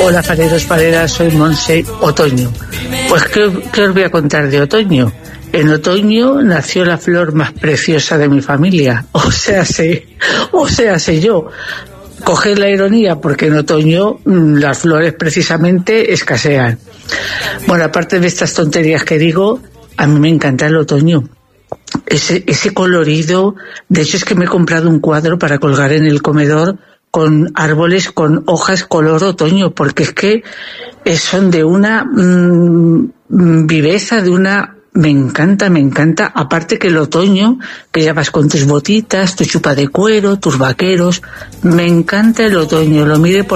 Hola fareros, fareras, soy Monse. Otoño. Pues ¿qué os voy a contar de otoño? En otoño nació la flor más preciosa de mi familia, o sea sé yo. Coged la ironía, porque en otoño las flores precisamente escasean. Bueno, aparte de estas tonterías que digo, a mí me encanta el otoño. Ese colorido, de hecho es que me he comprado un cuadro para colgar en el comedor con árboles con hojas color otoño, porque es que son de una viveza, me encanta, aparte que el otoño, que ya vas con tus botitas, tu chupa de cuero, tus vaqueros, me encanta el otoño, lo mire por